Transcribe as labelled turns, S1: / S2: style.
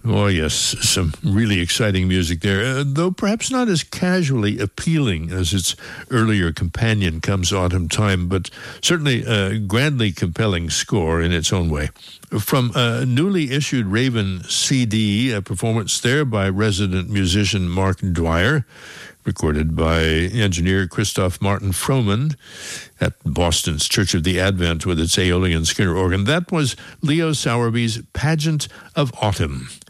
S1: Oh, yes, some really exciting music there, though perhaps not as casually appealing as its earlier companion, Comes Autumn Time, but certainly a grandly compelling score in its own way. From a newly issued Raven CD, a performance there by resident musician Mark Dwyer, recorded by engineer Christoph Martin Frohman at Boston's Church of the Advent with its Aeolian Skinner organ. That was Leo Sowerby's Pageant of Autumn.